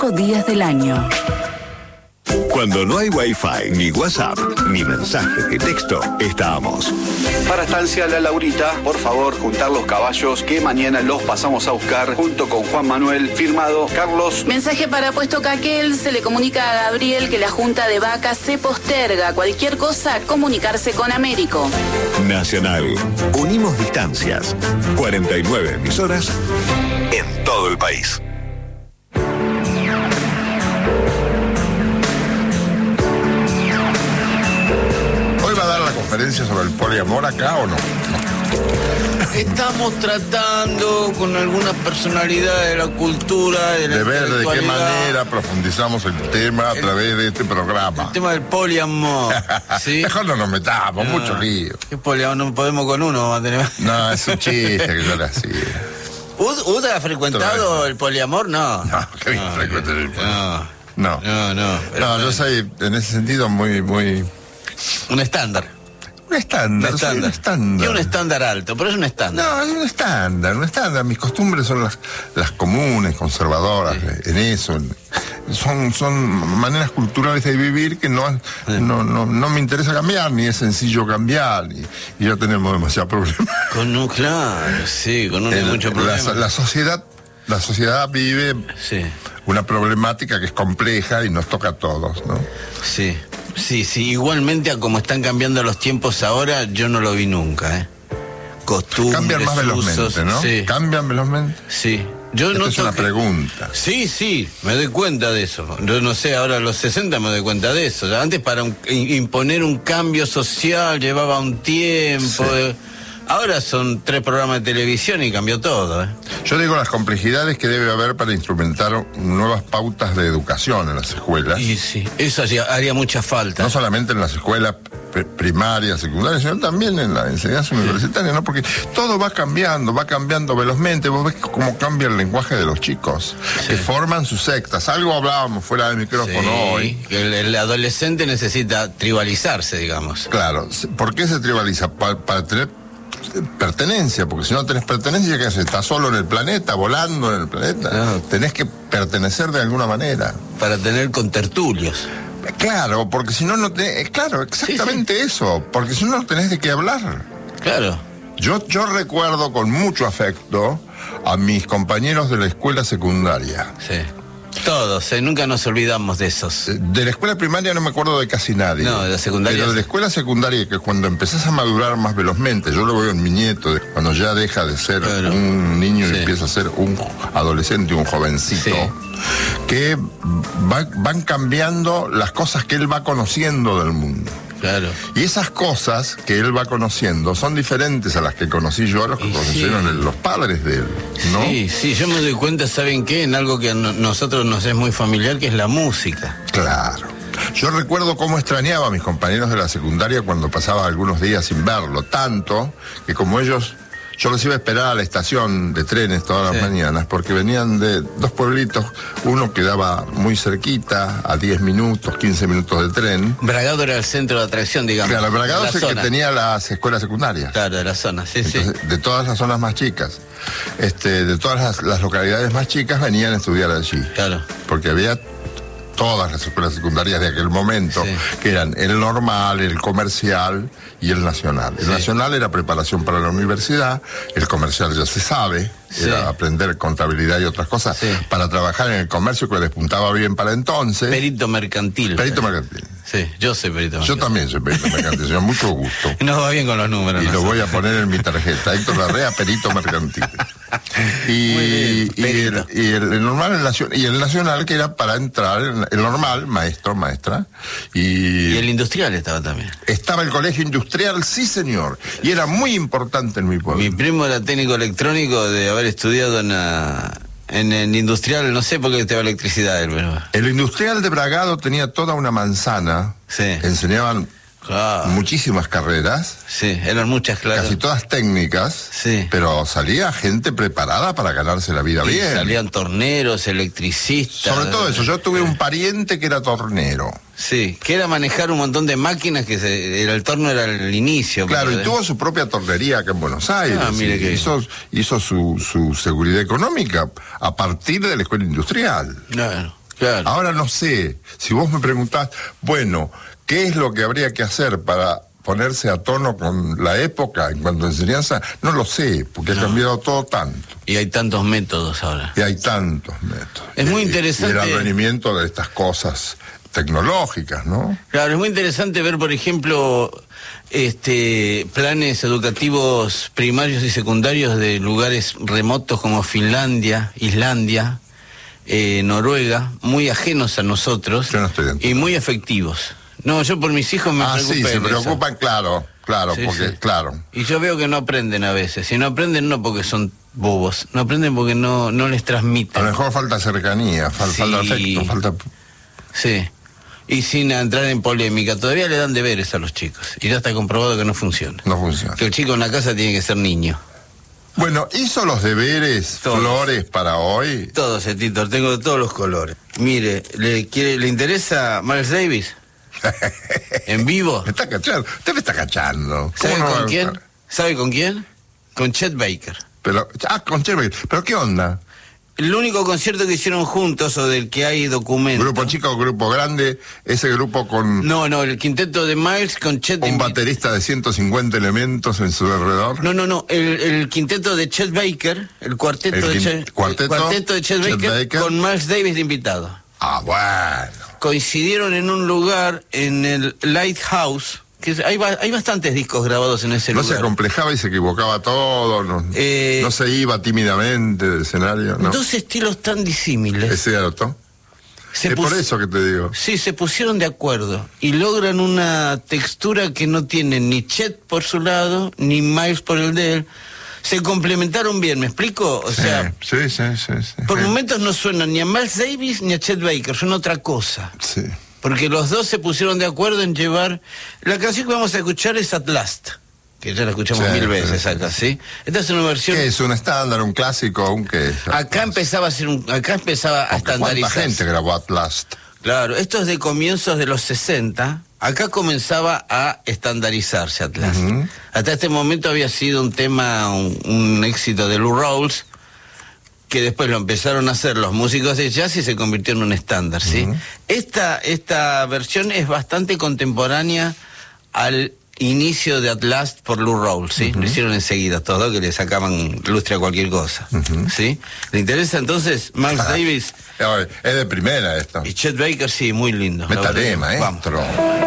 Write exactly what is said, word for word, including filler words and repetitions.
cinco días del año. Cuando no hay Wi-Fi, ni WhatsApp, ni mensaje de texto, estamos. Para Estancia La Laurita, por favor, juntar los caballos que mañana los pasamos a buscar junto con Juan Manuel, firmado Carlos. Mensaje para Puesto Caquel, se le comunica a Gabriel que la junta de vacas se posterga. Cualquier cosa, comunicarse con Américo. Nacional. Unimos distancias. cuarenta y nueve emisoras en todo el país. ¿Conferencia sobre el poliamor acá o no? Estamos tratando con algunas personalidades de la cultura, de la de ver de qué manera profundizamos el tema a el, través de este programa. El tema del poliamor. ¿Sí? Mejor no nos metamos, no, mucho lío. ¿Qué poliamor? No podemos con uno. Vamos a tener... No, es un chiste que yo le hacía. ¿Ud ha frecuentado el poliamor? No. No, que bien no, frecuente el poliamor. No. No, no. No, no yo soy en ese sentido muy, muy... Un estándar. Un estándar, un estándar. Un estándar. Y un estándar alto, pero es un estándar. No, es un estándar, un estándar. Mis costumbres son las, las comunes, conservadoras, sí. En eso. Son, son maneras culturales de vivir que no, sí. no, no, no me interesa cambiar, ni es sencillo cambiar, y, y ya tenemos demasiado problema. Con un, claro, sí, con un El, mucho problema. La, la sociedad, la sociedad vive sí. una problemática que es compleja y nos toca a todos, ¿no? Sí. Sí, sí, igualmente a como están cambiando los tiempos ahora, yo no lo vi nunca, ¿eh? Costumbres, cambian más velozmente, usos, ¿no? Sí. Cambian velozmente. Sí. Yo Esto no es una que... pregunta. Sí, sí, me doy cuenta de eso. Yo no sé, ahora a los sesenta me doy cuenta de eso. Antes para un, imponer un cambio social llevaba un tiempo. Sí. De... Ahora son tres programas de televisión y cambió todo, ¿eh? Yo digo las complejidades que debe haber para instrumentar nuevas pautas de educación en las escuelas. Y sí, eso haría, haría mucha falta. No solamente en las escuelas primarias, secundarias, sino también en la enseñanza sí. universitaria, ¿no? Porque todo va cambiando, va cambiando velozmente. Vos ves cómo cambia el lenguaje de los chicos, sí. que forman sus sectas. Algo hablábamos fuera del micrófono sí, hoy. Que el, el adolescente necesita tribalizarse, digamos. Claro. ¿Por qué se tribaliza? Para, para tener pertenencia, porque si no tenés pertenencia, ¿qué haces? Estás solo en el planeta, volando en el planeta. No. Tenés que pertenecer de alguna manera. Para tener contertulios. Claro, porque si no, no tenés... Claro, exactamente sí, sí. eso. Porque si no, no tenés de qué hablar. Claro. Yo, yo recuerdo con mucho afecto a mis compañeros de la escuela secundaria. Sí. Todos, ¿eh? Nunca nos olvidamos de esos. De la escuela primaria no me acuerdo de casi nadie. No, de la secundaria. Pero de la escuela secundaria, que cuando empezás a madurar más velozmente, yo lo veo en mi nieto, cuando ya deja de ser claro. un niño sí. y empieza a ser un adolescente, un jovencito, sí. que va, van cambiando las cosas que él va conociendo del mundo. Claro. Y esas cosas que él va conociendo son diferentes a las que conocí yo, a los que y conocieron sí. los padres de él, ¿no? Sí, sí, yo me doy cuenta, ¿saben qué? En algo que a nosotros nos es muy familiar, que es la música. Claro. Yo recuerdo cómo extrañaba a mis compañeros de la secundaria cuando pasaba algunos días sin verlo, tanto que como ellos... Yo los iba a esperar a la estación de trenes todas las sí. mañanas, porque venían de dos pueblitos, uno quedaba muy cerquita, a diez minutos, quince minutos de tren. Bragado era el centro de atracción, digamos. Claro, Bragado es el que tenía las escuelas secundarias. Claro, de la zona, sí, Entonces, sí. De todas las zonas más chicas, este, de todas las, las localidades más chicas venían a estudiar allí. Claro. Porque había todas las escuelas secundarias de aquel momento, sí. que eran el normal, el comercial y el nacional. El sí. nacional era preparación para la universidad, el comercial ya se sabe, sí. era aprender contabilidad y otras cosas, sí. para trabajar en el comercio que despuntaba bien para entonces. Perito mercantil. Perito sí. mercantil. Sí, yo soy perito mercantil. Yo también soy perito mercantil, señor, mucho gusto. Nos va bien con los números. Y no lo sé. voy a poner en mi tarjeta, Héctor Larrea, perito mercantil. Y, y, el, y el, el normal, el nacional, y el nacional que era para entrar, el normal, maestro, maestra. Y, y el industrial estaba también. Estaba el colegio industrial, sí señor, y era muy importante en mi pueblo. Mi primo era técnico electrónico de haber estudiado en, la, en el industrial, no sé por qué estaba electricidad. Pero... El industrial de Bragado tenía toda una manzana, sí. enseñaban... Claro. Muchísimas carreras. Sí, eran muchas, claro. Casi todas técnicas. Sí. Pero salía gente preparada para ganarse la vida y bien. Salían torneros, electricistas. Sobre todo eso. Yo tuve un pariente que era tornero. Sí, que era manejar un montón de máquinas, que se, era, el torno era el inicio. Claro, pero, y tuvo su propia tornería acá en Buenos Aires. Ah, mire que hizo, hizo su, su seguridad económica a partir de la escuela industrial. Claro. Claro. Ahora no sé, si vos me preguntás, bueno, ¿qué es lo que habría que hacer para ponerse a tono con la época en cuanto a enseñanza? No lo sé, porque no. ha cambiado todo tanto. Y hay tantos métodos ahora. Y hay tantos métodos. Es muy y, interesante. Y el advenimiento de estas cosas tecnológicas, ¿no? Claro, es muy interesante ver, por ejemplo, este planes educativos primarios y secundarios de lugares remotos como Finlandia, Islandia, eh, Noruega, muy ajenos a nosotros. Yo no estoy dentro. Y muy efectivos. No, yo por mis hijos me ah, preocupo. Ah, sí, se eso. preocupan, claro, claro, sí, porque, sí. claro. Y yo veo que no aprenden a veces. Si no aprenden, no porque son bobos. No aprenden porque no, no les transmiten. A lo mejor falta cercanía, fal, sí. falta afecto, falta... Sí. Y sin entrar en polémica, todavía le dan deberes a los chicos. Y ya está comprobado que no funciona. No funciona. Que el chico en la casa tiene que ser niño. Bueno, ¿hizo los deberes, todos. Flores, para hoy? Todos, Tito, tengo de todos los colores. Mire, ¿le, quiere, ¿le interesa Miles Davis? ¿En vivo? Me está cachando, usted me está cachando. ¿Sabe no con va? quién? ¿Sabe con quién? Con Chet Baker. Pero, ah, con Chet Baker. ¿Pero qué onda? El único concierto que hicieron juntos, o del que hay documento. ¿Grupo chico o grupo grande? Ese grupo con... No, no, el quinteto de Miles con Chet... ¿Un baterista de ciento cincuenta elementos en su alrededor? No, no, no, el, el quinteto de Chet Baker, el cuarteto, el de, Chet, cuarteto, el cuarteto de Chet, Chet Baker, Baker con Miles Davis de invitado. Ah, bueno. Coincidieron en un lugar, en el Lighthouse, que hay, hay bastantes discos grabados en ese no lugar. No se acomplejaba y se equivocaba todo, no, eh, no se iba tímidamente del escenario, ¿no? Dos estilos tan disímiles. Es cierto. Se es por eso que te digo. Sí, se pusieron de acuerdo y logran una textura que no tienen ni Chet por su lado, ni Miles por el de él. Se complementaron bien, ¿me explico? O sí, sea, sí, sí, sí, sí. Por momentos no suenan ni a Miles Davis ni a Chet Baker, son otra cosa. Sí. Porque los dos se pusieron de acuerdo en llevar... La canción que vamos a escuchar es At Last, que ya la escuchamos sí, mil veces sí, acá, ¿sí? Esta es una versión... ¿Qué es? ¿Un estándar, un clásico, un qué? Acá empezaba a ser un... Acá empezaba a estandarizarse. ¿Cuánta gente grabó At Last? Claro, esto es de comienzos de los sesenta. Acá comenzaba a estandarizarse At Last. Uh-huh. Hasta este momento había sido un tema, un, un éxito de Lou Rawls, que después lo empezaron a hacer los músicos de jazz y se convirtió en un estándar, ¿sí? Uh-huh. Esta, esta versión es bastante contemporánea al inicio de At Last por Lou Rawls, ¿sí? Uh-huh. Lo hicieron enseguida, todo, que le sacaban lustre a cualquier cosa, uh-huh. ¿sí? ¿Le interesa entonces Miles ah, Davis? Es de primera esto. Y Chet Baker, sí, muy lindo. Métale, maestro. Vamos.